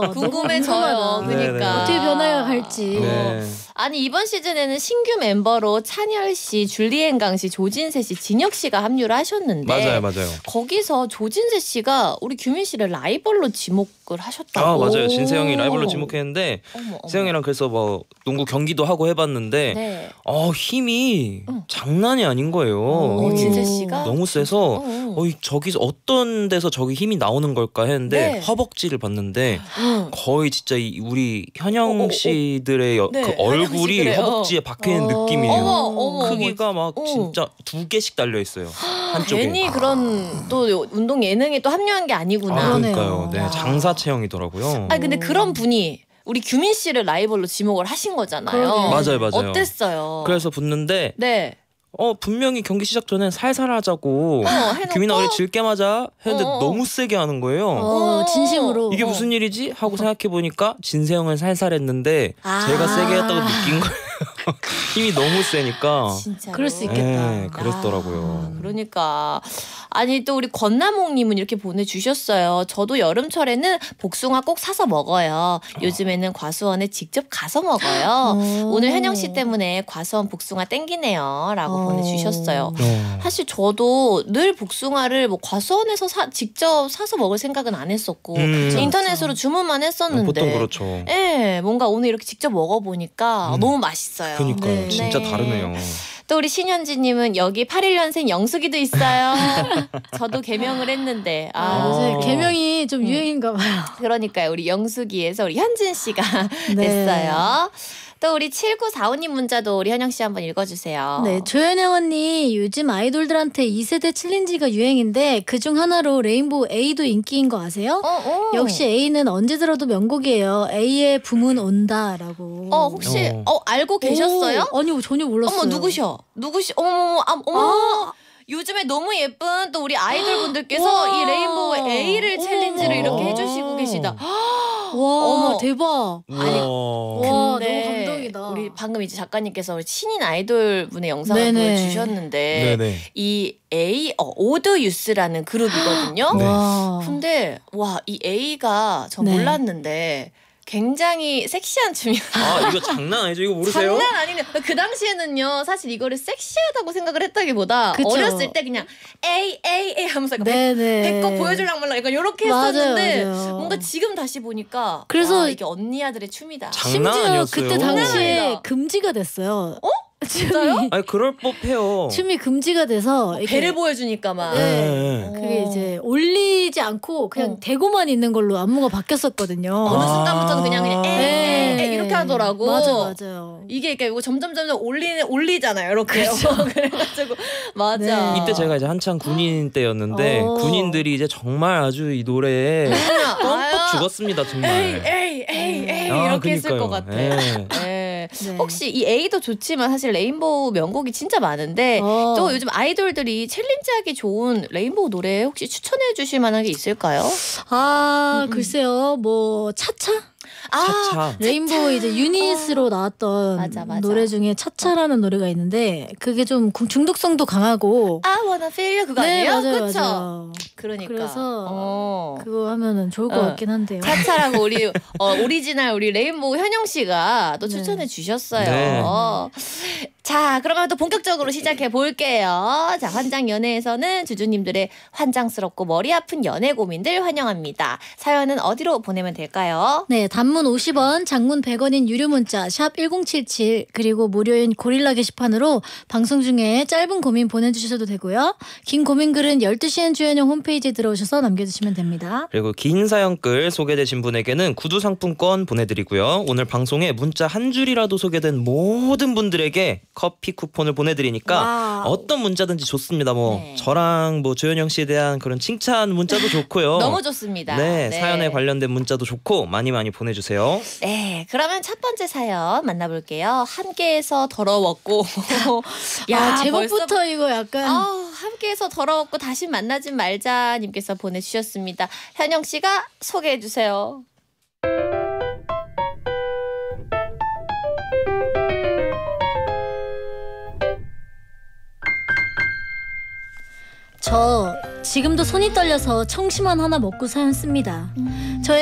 궁금해져요. 그러니까 어떻게 변화가 갈지. 아니 이번 시즌에는 신규 멤버로 찬열 씨, 줄리엔강 씨, 조진세 씨, 진혁 씨가 합류를 하셨는데 맞아요. 거기서 조진세 씨가 우리 규민 씨를 라이벌로 지목을 하셨다고. 맞아요. 진세형이 라이벌로 지목했는데 세형이랑 그래서 뭐 농구 경기도 하고 해봤는데 힘이 장난이 아닌 거예요. 진세 씨가 너무 세서 저기서 어떤 데서 저기 힘이 나오는 걸까 했는데 허벅지를 봤는데 거의 진짜 우리 현영 씨들의 그 얼굴이 허벅지에 박혀있는 느낌이에요. 크기가 막 진짜 2개씩 달려 있어요. 한쪽에. 괜히 그런 또 운동 예능에 또 합류한 게 아니구나. 그러니까요. 네, 장사 체형이더라고요. 근데 그런 분이 우리 규민 씨를 라이벌로 지목을 하신 거잖아요. 맞아요. 어땠어요? 그래서 붙는데 분명히 경기 시작 전에 살살 하자고 규민아 우리 질게 맞아 했는데 너무 세게 하는 거예요. 진심으로. 이게 무슨 일이지? 하고 생각해보니까 진세형은 살살 했는데 제가 세게 했다고 느낀 거예요. 힘이 너무 세니까. 진짜로? 그럴 수 있겠다. 그랬더라고요. 그러니까 아니 또 우리 권나몽님은 이렇게 보내주셨어요. 저도 여름철에는 복숭아 꼭 사서 먹어요. 요즘에는 과수원에 직접 가서 먹어요. 오늘 현영 씨 때문에 과수원 복숭아 땡기네요. 라고 보내주셨어요. 사실 저도 늘 복숭아를 뭐 과수원에서 직접 사서 먹을 생각은 안 했었고 인터넷으로 주문만 했었는데 보통 그렇죠. 뭔가 오늘 이렇게 직접 먹어보니까 너무 맛있어요. 그러니까요. 진짜 다르네요. 또 우리 신현지님은 여기 81년생 영숙이도 있어요. 저도 개명을 했는데 요새 개명이 좀 유행인가 봐요. 그러니까요. 우리 영숙이에서 우리 현진 씨가 됐어요. 또 우리 7945님 문자도 우리 현영 씨 한번 읽어주세요. 네, 조현영 언니 요즘 아이돌들한테 2세대 챌린지가 유행인데 그중 하나로 레인보우 A도 인기인 거 아세요? 역시 A는 언제 들어도 명곡이에요. A의 붐은 온다라고. 혹시 알고 계셨어요? 아니요, 전혀 몰랐어요. 어머 누구셔? 어머. 요즘에 너무 예쁜 또 우리 아이돌 분들께서 이 레인보우 A를 챌린지를 이렇게 해주시고 계시다. 와, 대박. 아니, 와, 너무 감동이다. 우리 방금 이제 작가님께서 우리 신인 아이돌 분의 영상을 보여주셨는데 이 오드 유스라는 그룹이거든요. 근데 이 A가 저 몰랐는데 굉장히 섹시한 춤이에요. 이거 장난 아니죠? 이거 모르세요? 장난 아니네. 그 당시에는요 사실 이거를 섹시하다고 생각을 했다기보다 어렸을 때 그냥 에이 하면서 배꼽 보여주려고 말라 약간 이렇게 했었는데 맞아요. 뭔가 지금 다시 보니까 그래서 이게 언니 아들의 춤이다. 심지어 그때 당시에 금지가 됐어요. 진짜요? 아니 그럴 법해요. 춤이 금지가 돼서 배를 보여주니까 막 그게 이제 올리지 않고 그냥 대고만 있는 걸로 안무가 바뀌었었거든요. 어느 순간부터는 그냥 에이 이렇게 하더라고. 맞아요. 이게 이거 점점 올리잖아요. 이렇게 그래가지고 맞아. 이때 제가 이제 한창 군인 때였는데 군인들이 이제 정말 아주 이 노래에 껌뻑 죽었습니다 정말. 에이 이렇게 했을 것 같아. 혹시 이 A도 좋지만 사실 레인보우 명곡이 진짜 많은데 또 요즘 아이돌들이 챌린지하기 좋은 레인보우 노래 혹시 추천해 주실 만한 게 있을까요? 글쎄요. 뭐 차차? 레인보우 이제 유닛으로 나왔던 맞아. 노래 중에 차차라는 노래가 있는데 그게 좀 중독성도 강하고 I wanna feel you 그거 아니에요? 맞아요. 그러니까 그래서 그거 하면은 좋을 것 같긴 한데요. 차차라고 우리 오리지널 우리 레인보우 현영 씨가 또 추천해 주셨어요. 자, 그러면 또 본격적으로 시작해 볼게요. 자, 환장 연애에서는 주주님들의 환장스럽고 머리 아픈 연애 고민들 환영합니다. 사연은 어디로 보내면 될까요? 네, 단문 50원, 장문 100원인 유료 문자 샵 1077 그리고 무료인 고릴라 게시판으로 방송 중에 짧은 고민 보내주셔도 되고요. 긴 고민글은 12시엔 주연영 홈페이지에 들어오셔서 남겨주시면 됩니다. 그리고 긴 사연글 소개되신 분에게는 구두 상품권 보내드리고요. 오늘 방송에 문자 한 줄이라도 소개된 모든 분들에게 커피 쿠폰을 보내드리니까 어떤 문자든지 좋습니다. 저랑 조현영 씨에 대한 그런 칭찬 문자도 좋고요. 너무 좋습니다. 사연에 관련된 문자도 좋고 많이 보내주세요. 네, 그러면 첫 번째 사연 만나볼게요. 함께해서 더러웠고 제목부터 이거 약간 함께해서 더러웠고 다시 만나지 말자 님께서 보내주셨습니다. 현영 씨가 소개해 주세요. 저 지금도 손이 떨려서 청심환 하나 먹고 사연 씁니다. 저의